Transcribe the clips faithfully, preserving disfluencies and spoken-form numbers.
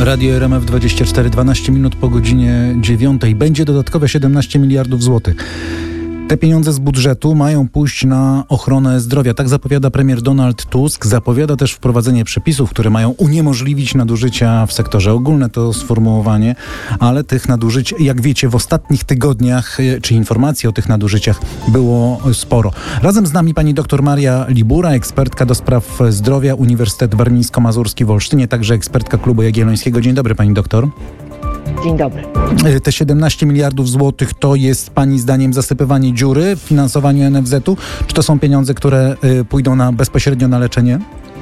Radio R M F dwadzieścia cztery, dwanaście minut po godzinie dziewiątej. Będzie dodatkowe siedemnaście miliardów złotych. Te pieniądze z budżetu mają pójść na ochronę zdrowia. Tak zapowiada premier Donald Tusk. Zapowiada też wprowadzenie przepisów, które mają uniemożliwić nadużycia w sektorze. Ogólne to sformułowanie, ale tych nadużyć, jak wiecie, w ostatnich tygodniach, czy informacji o tych nadużyciach było sporo. Razem z nami pani dr Maria Libura, ekspertka do spraw zdrowia, Uniwersytet Warmińsko-Mazurski w Olsztynie, także ekspertka Klubu Jagiellońskiego. Dzień dobry, pani doktor. Dzień dobry. Te siedemnaście miliardów złotych to jest pani zdaniem zasypywanie dziury w finansowaniu N F Z-u? Czy to są pieniądze, które y, pójdą na, bezpośrednio na leczenie?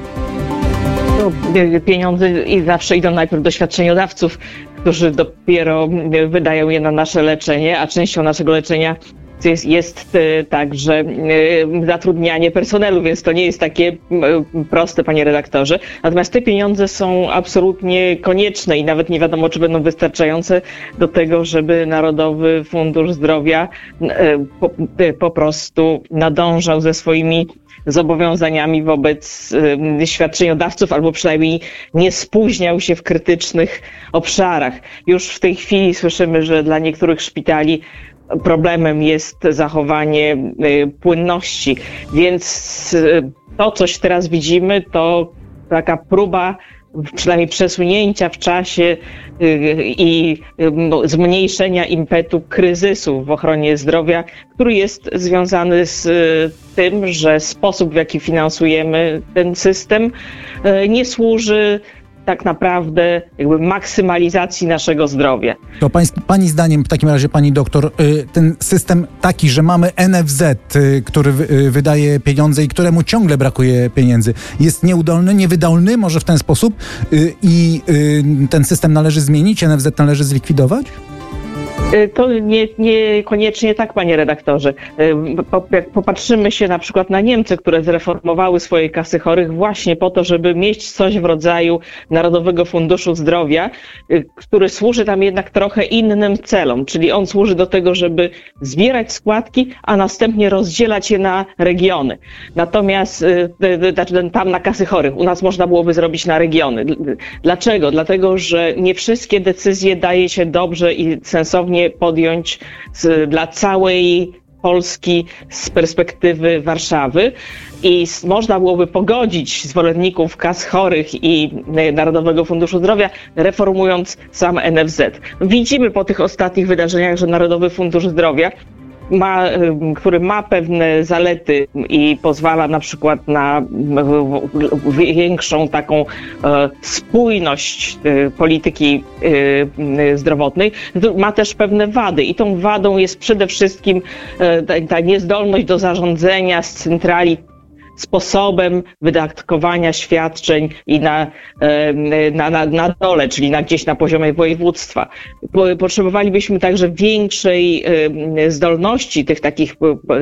No, pieniądze i zawsze idą najpierw do świadczeniodawców, którzy dopiero wydają je na nasze leczenie, a częścią naszego leczenia jest, jest także zatrudnianie personelu, więc to nie jest takie proste, panie redaktorze. Natomiast te pieniądze są absolutnie konieczne i nawet nie wiadomo, czy będą wystarczające do tego, żeby Narodowy Fundusz Zdrowia po, po prostu nadążał ze swoimi zobowiązaniami wobec świadczeniodawców, albo przynajmniej nie spóźniał się w krytycznych obszarach. Już w tej chwili słyszymy, że dla niektórych szpitali problemem jest zachowanie płynności, więc to, coś teraz widzimy, to taka próba przynajmniej przesunięcia w czasie i zmniejszenia impetu kryzysu w ochronie zdrowia, który jest związany z tym, że sposób, w jaki finansujemy ten system, nie służy tak naprawdę jakby maksymalizacji naszego zdrowia. To pani, pani zdaniem, w takim razie pani doktor, ten system taki, że mamy N F Z, który wydaje pieniądze i któremu ciągle brakuje pieniędzy, jest nieudolny, niewydolny może w ten sposób i ten system należy zmienić, N F Z należy zlikwidować? To nie, niekoniecznie tak, panie redaktorze. Jak popatrzymy się na przykład na Niemcy, które zreformowały swoje kasy chorych właśnie po to, żeby mieć coś w rodzaju Narodowego Funduszu Zdrowia, który służy tam jednak trochę innym celom, czyli on służy do tego, żeby zbierać składki, a następnie rozdzielać je na regiony. Natomiast tam na kasy chorych u nas można byłoby zrobić na regiony. Dlaczego? Dlatego, że nie wszystkie decyzje daje się dobrze i sensownie podjąć z, dla całej Polski z perspektywy Warszawy i można byłoby pogodzić zwolenników kas chorych i Narodowego Funduszu Zdrowia, reformując sam N F Z. Widzimy po tych ostatnich wydarzeniach, że Narodowy Fundusz Zdrowia Ma, który ma pewne zalety i pozwala na przykład na większą taką e, spójność e, polityki e, zdrowotnej, ma też pewne wady i tą wadą jest przede wszystkim e, ta, ta niezdolność do zarządzania z centrali sposobem wydatkowania świadczeń i na, na, na, na dole, czyli na, gdzieś na poziomie województwa. Potrzebowalibyśmy także większej zdolności tych takich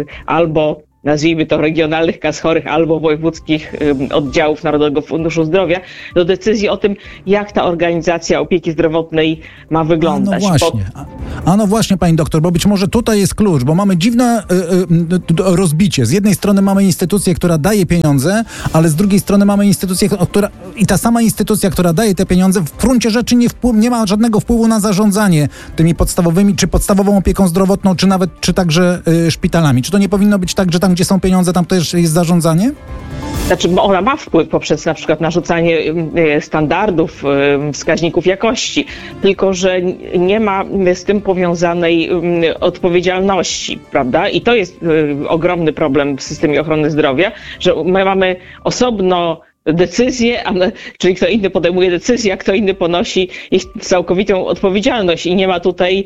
albo nazwijmy to regionalnych kas chorych albo wojewódzkich oddziałów Narodowego Funduszu Zdrowia do decyzji o tym, jak ta organizacja opieki zdrowotnej ma wyglądać. A no właśnie, a, a no właśnie, pani doktor, bo być może tutaj jest klucz, bo mamy dziwne y, y, rozbicie. Z jednej strony mamy instytucję, która daje pieniądze, ale z drugiej strony mamy instytucję, która i ta sama instytucja, która daje te pieniądze, w gruncie rzeczy nie, wpływ, nie ma żadnego wpływu na zarządzanie tymi podstawowymi, czy podstawową opieką zdrowotną, czy nawet, czy także y, szpitalami. Czy to nie powinno być tak, że tam, gdzie są pieniądze, tam też jest zarządzanie? Znaczy, ona ma wpływ poprzez na przykład narzucanie standardów, wskaźników jakości, tylko że nie ma z tym powiązanej odpowiedzialności, prawda? I to jest ogromny problem w systemie ochrony zdrowia, że my mamy osobno decyzje, czyli kto inny podejmuje decyzję, a kto inny ponosi ich całkowitą odpowiedzialność i nie ma tutaj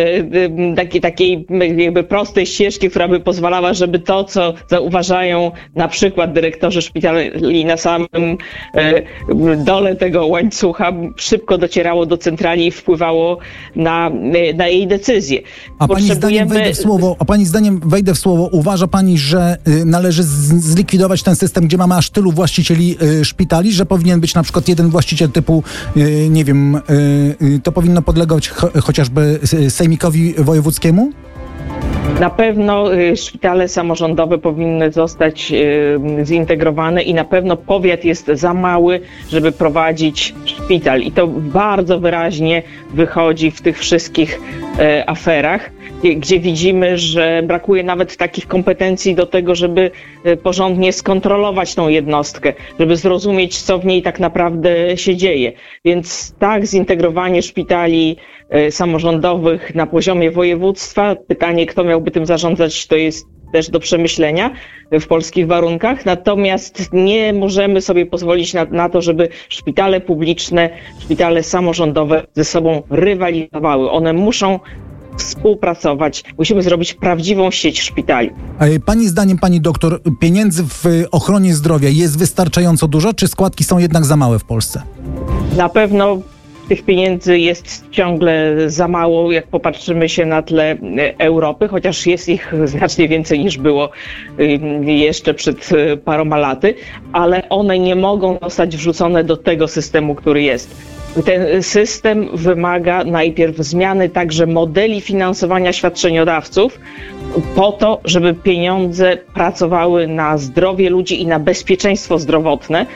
e, takiej, takiej jakby prostej ścieżki, która by pozwalała, żeby to, co zauważają na przykład dyrektorzy szpitali na samym e, dole tego łańcucha, szybko docierało do centrali i wpływało na, na jej decyzje. A pani zdaniem wejdę w słowo, a pani zdaniem wejdę w słowo, uważa pani, że y, należy z, zlikwidować ten system, gdzie mamy aż tylu właścicieli y, szpitali, że powinien być na przykład jeden właściciel typu, yy, nie wiem, yy, to powinno podlegać cho- chociażby sejmikowi wojewódzkiemu? Na pewno szpitale samorządowe powinny zostać zintegrowane i na pewno powiat jest za mały, żeby prowadzić szpital. I to bardzo wyraźnie wychodzi w tych wszystkich e, aferach, gdzie widzimy, że brakuje nawet takich kompetencji do tego, żeby porządnie skontrolować tą jednostkę, żeby zrozumieć, co w niej tak naprawdę się dzieje. Więc tak, zintegrowanie szpitali samorządowych na poziomie województwa, pytanie, kto miałby tym zarządzać, to jest też do przemyślenia w polskich warunkach, natomiast nie możemy sobie pozwolić na, na to, żeby szpitale publiczne, szpitale samorządowe ze sobą rywalizowały. One muszą współpracować. Musimy zrobić prawdziwą sieć szpitali. Pani zdaniem, pani doktor, pieniędzy w ochronie zdrowia jest wystarczająco dużo, czy składki są jednak za małe w Polsce? Na pewno tych pieniędzy jest ciągle za mało, jak popatrzymy się na tle Europy, chociaż jest ich znacznie więcej niż było jeszcze przed paroma laty, ale one nie mogą zostać wrzucone do tego systemu, który jest. Ten system wymaga najpierw zmiany także modeli finansowania świadczeniodawców po to, żeby pieniądze pracowały na zdrowie ludzi i na bezpieczeństwo zdrowotne,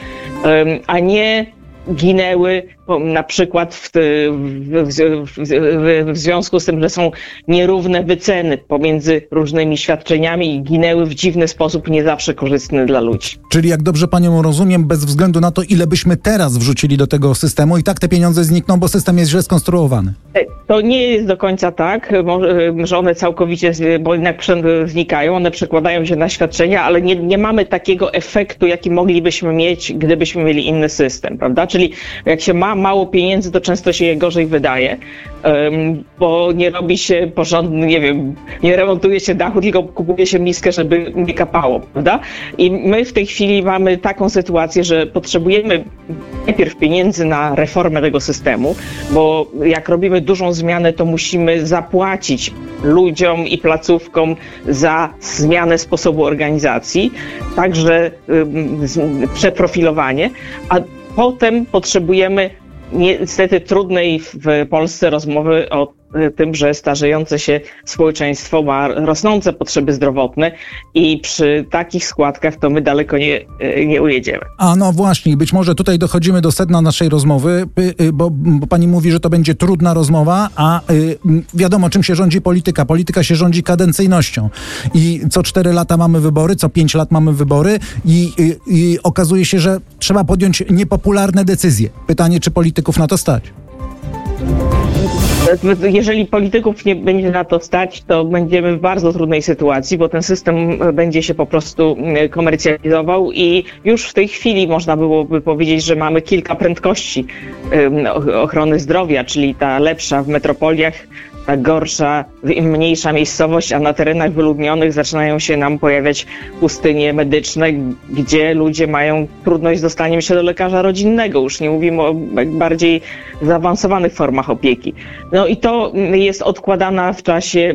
a nie ginęły na przykład w, w, w, w związku z tym, że są nierówne wyceny pomiędzy różnymi świadczeniami i ginęły w dziwny sposób, nie zawsze korzystny dla ludzi. Czyli jak dobrze panią rozumiem, bez względu na to, ile byśmy teraz wrzucili do tego systemu, i tak te pieniądze znikną, bo system jest źle skonstruowany. To nie jest do końca tak, że one całkowicie, bo jednak znikają, one przekładają się na świadczenia, ale nie, nie mamy takiego efektu, jaki moglibyśmy mieć, gdybyśmy mieli inny system, prawda? Czyli jak się ma mało pieniędzy, to często się je gorzej wydaje, um, bo nie robi się porządny, nie wiem, nie remontuje się dachu, tylko kupuje się miskę, żeby nie kapało, prawda? I my w tej chwili mamy taką sytuację, że potrzebujemy najpierw pieniędzy na reformę tego systemu, bo jak robimy dużą zmianę, to musimy zapłacić ludziom i placówkom za zmianę sposobu organizacji, także um, przeprofilowanie, a potem potrzebujemy niestety trudnej w Polsce rozmowy o tym, że starzejące się społeczeństwo ma rosnące potrzeby zdrowotne i przy takich składkach to my daleko nie, nie ujedziemy. A no właśnie, być może tutaj dochodzimy do sedna naszej rozmowy, bo, bo pani mówi, że to będzie trudna rozmowa, a wiadomo, czym się rządzi polityka. Polityka się rządzi kadencyjnością i co cztery lata mamy wybory, co pięć lat mamy wybory i, i, i okazuje się, że trzeba podjąć niepopularne decyzje. Pytanie, czy polityków na to stać? Jeżeli polityków nie będzie na to stać, to będziemy w bardzo trudnej sytuacji, bo ten system będzie się po prostu komercjalizował i już w tej chwili można byłoby powiedzieć, że mamy kilka prędkości ochrony zdrowia, czyli ta lepsza w metropoliach, ta gorsza, im mniejsza miejscowość, a na terenach wyludnionych zaczynają się nam pojawiać pustynie medyczne, gdzie ludzie mają trudność z dostaniem się do lekarza rodzinnego. Już nie mówimy o bardziej zaawansowanych formach opieki. No i to jest odkładana w czasie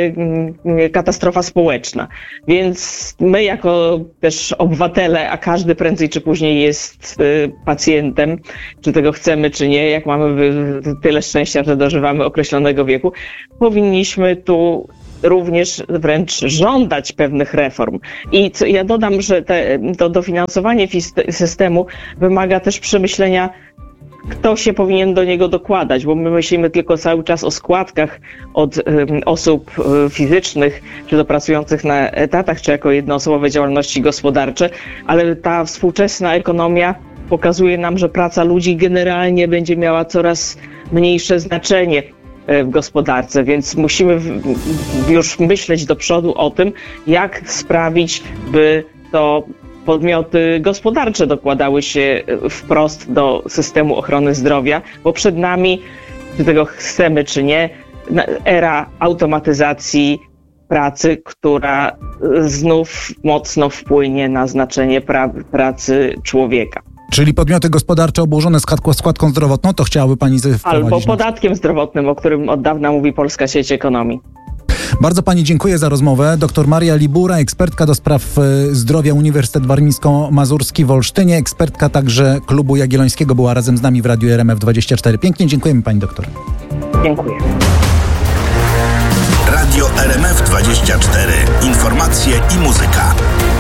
katastrofa społeczna. Więc my jako też obywatele, a każdy prędzej czy później jest pacjentem, czy tego chcemy, czy nie, jak mamy tyle szczęścia, że dożywamy określonego wieku, powinniśmy tu również wręcz żądać pewnych reform. I co, ja dodam, że te, to dofinansowanie systemu wymaga też przemyślenia, kto się powinien do niego dokładać, bo my myślimy tylko cały czas o składkach od um, osób um, fizycznych, czy to pracujących na etatach, czy jako jednoosobowe działalności gospodarcze, ale ta współczesna ekonomia pokazuje nam, że praca ludzi generalnie będzie miała coraz mniejsze znaczenie w gospodarce, więc musimy już myśleć do przodu o tym, jak sprawić, by to podmioty gospodarcze dokładały się wprost do systemu ochrony zdrowia, bo przed nami, czy tego chcemy, czy nie, era automatyzacji pracy, która znów mocno wpłynie na znaczenie pra- pracy człowieka. Czyli podmioty gospodarcze obłożone składką, składką zdrowotną, to chciałaby pani wprowadzić? Albo podatkiem zdrowotnym, o którym od dawna mówi Polska Sieć Ekonomii. Bardzo pani dziękuję za rozmowę. Doktor Maria Libura, ekspertka do spraw zdrowia, Uniwersytet Warmińsko-Mazurski w Olsztynie, ekspertka także Klubu Jagiellońskiego, była razem z nami w Radiu R M F dwadzieścia cztery. Pięknie dziękujemy pani doktor. Dziękuję. Radio R M F dwadzieścia cztery. Informacje i muzyka.